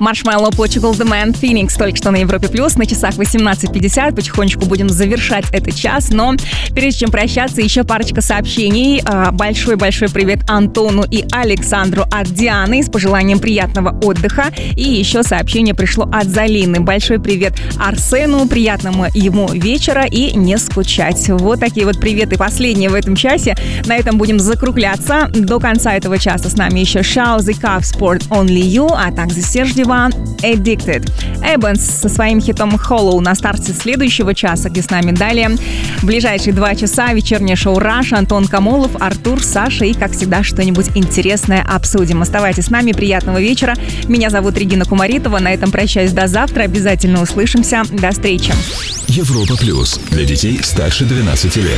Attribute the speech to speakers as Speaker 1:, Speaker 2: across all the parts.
Speaker 1: Marshmello, Portugal The Man, Phoenix только что на Европе Плюс. На часах 18:50. Потихонечку будем завершать этот час. Но прежде чем прощаться, еще парочка сообщений. Большой-большой привет Антону и Александру от Дианы с пожеланием приятного отдыха. И еще сообщение пришло от Залины. Большой привет Арсену. Приятного ему вечера и не скучать. Вот такие вот приветы последние в этом часе. На этом будем закругляться. До конца этого часа с нами еще Shao The Cup Sport Only You, а также Серж Диван Addicted. Эббенс со своим хитом Hollow на старте следующего часа, где с нами далее. В ближайшие 2 часа вечернее шоу Rush, Антон Камолов, Артур, Саша и, как всегда, что-нибудь интересное обсудим. Оставайтесь с нами, приятного вечера. Меня зовут Регина Кумаритова. На этом прощаюсь до завтра. Обязательно услышимся. До встречи.
Speaker 2: Европа Плюс. Для детей старше 12 лет.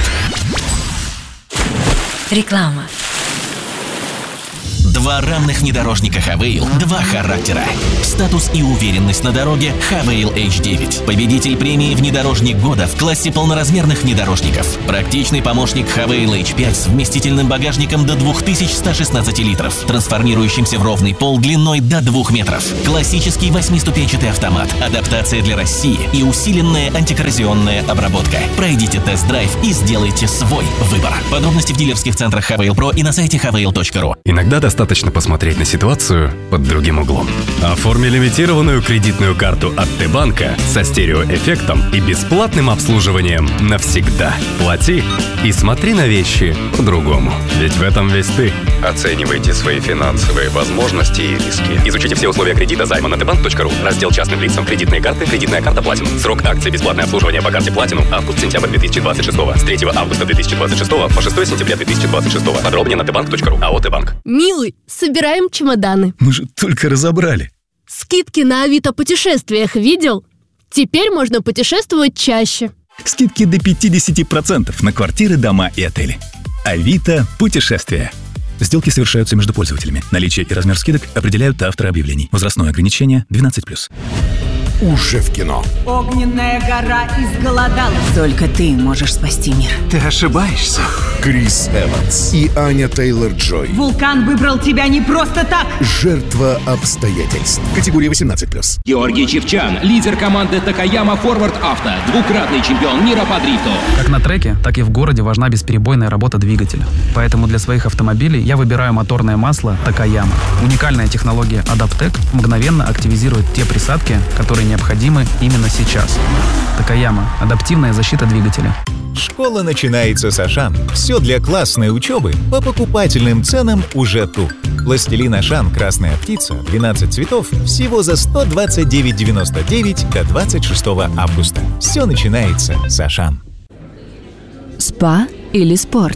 Speaker 3: Реклама.
Speaker 4: 2 равных внедорожника Havail, 2 характера. Статус и уверенность на дороге Havail H9. Победитель премии «Внедорожник года» в классе полноразмерных внедорожников. Практичный помощник Havail H5 с вместительным багажником до 2116 литров, трансформирующимся в ровный пол длиной до 2 метров. Классический 8-ступенчатый автомат, адаптация для России и усиленная антикоррозионная обработка. Пройдите тест-драйв и сделайте свой выбор. Подробности в дилерских центрах Havail Pro и на сайте havail.ru.
Speaker 5: Иногда достаточно посмотреть на ситуацию под другим углом. Оформи лимитированную кредитную карту от Т-банка со стереоэффектом и бесплатным обслуживанием навсегда. Плати и смотри на вещи по-другому. Ведь в этом весь ты. Оценивайте свои финансовые возможности и риски. Изучите все условия кредита займа на tbank.ru. Раздел частным лицам. Кредитные карты. Кредитная карта Platinum. Срок акции бесплатное обслуживание по карте Platinum. Август-сентябрь 2026. С 3 августа 2026 по 6 сентября 2026. Подробнее на tbank.ru. АО Т-банк.
Speaker 6: Милый, собираем чемоданы.
Speaker 7: Мы же только разобрали.
Speaker 6: Скидки на Авито путешествиях видел? Теперь можно путешествовать чаще.
Speaker 7: Скидки до 50% на квартиры, дома и отели. Авито путешествия. Сделки совершаются между пользователями. Наличие и размер скидок определяют авторы объявлений. Возрастное ограничение 12+.
Speaker 8: Уже в кино.
Speaker 9: Огненная гора изголодалась.
Speaker 3: Только ты можешь спасти мир.
Speaker 10: Ты ошибаешься.
Speaker 8: Крис Эванс и Аня Тейлор-Джой.
Speaker 9: Вулкан выбрал тебя не просто так.
Speaker 8: Жертва обстоятельств. Категория 18+.
Speaker 11: Георгий Чевчан, лидер команды Такаяма Форвард Авто, 2-кратный чемпион мира по дрифту.
Speaker 12: Как на треке, так и в городе важна бесперебойная работа двигателя. Поэтому для своих автомобилей я выбираю моторное масло Такаяма. Уникальная технология Adaptec мгновенно активизирует те присадки, которые необходимы именно сейчас. Такаяма – адаптивная защита двигателя.
Speaker 13: Школа начинается с Ашан. Все для классной учебы по покупательным ценам уже тут. Пластилин Ашан «Красная птица» 12 цветов всего за 129,99 до 26 августа. Все начинается с Ашан.
Speaker 14: Спа или спорт?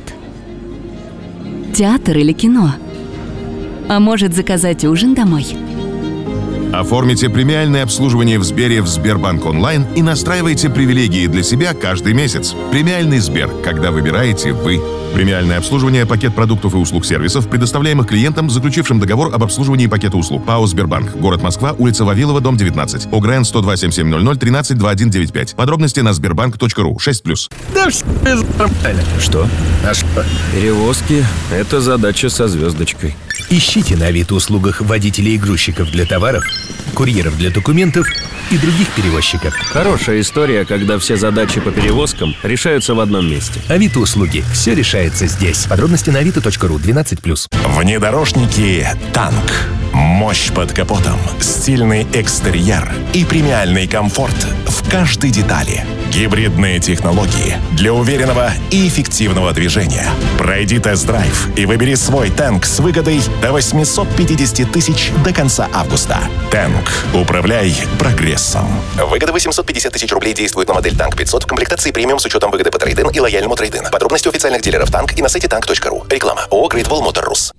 Speaker 14: Театр или кино? А может, заказать ужин домой?
Speaker 15: Оформите премиальное обслуживание в Сбере в Сбербанк онлайн и настраивайте привилегии для себя каждый месяц. Премиальный Сбер, когда выбираете вы. Премиальное обслуживание, пакет продуктов и услуг сервисов, предоставляемых клиентам, заключившим договор об обслуживании пакета услуг. ПАО «Сбербанк». Город Москва, улица Вавилова, дом 19. ОГРН 102-7700 13 2195. Подробности на sberbank.ru. 6+.
Speaker 7: Да
Speaker 16: Что? А что? Перевозки – это задача со звездочкой.
Speaker 17: Ищите на Авито-услугах водителей и грузчиков для товаров, курьеров для документов и других перевозчиков.
Speaker 16: Хорошая история, когда все задачи по перевозкам решаются в одном месте.
Speaker 17: Авито-услуги. Все решается здесь. Подробности на avito.ru 12+.
Speaker 18: Внедорожники «Танк». Мощь под капотом, стильный экстерьер и премиальный комфорт в каждой детали. Гибридные технологии для уверенного и эффективного движения. Пройди тест-драйв и выбери свой «Танк» с выгодой до 850 тысяч до конца августа. «Танк». Управляй прогрессом. Выгода 850 тысяч рублей действует на модель «Танк 500» в комплектации премиум с учетом выгоды по трейд-ин и лояльному трейд-ин. Подробности у официальных дилеров «Танк» и на сайте tank.ru. Реклама. ООО «Great Wall Motor Rus».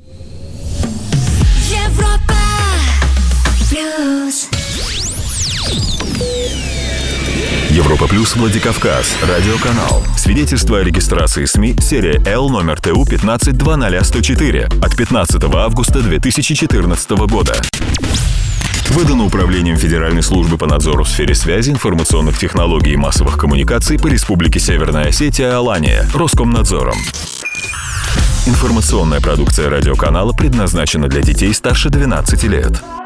Speaker 3: Европа Плюс.
Speaker 2: Европа Плюс, Владикавказ. Радиоканал. Свидетельство о регистрации СМИ. Серия Л. Номер ТУ 15-20104. От 15 августа 2014 года. Выдано Управлением Федеральной службы по надзору в сфере связи, информационных технологий и массовых коммуникаций по Республике Северная Осетия, Алания, Роскомнадзором. Информационная продукция радиоканала предназначена для детей старше 12 лет.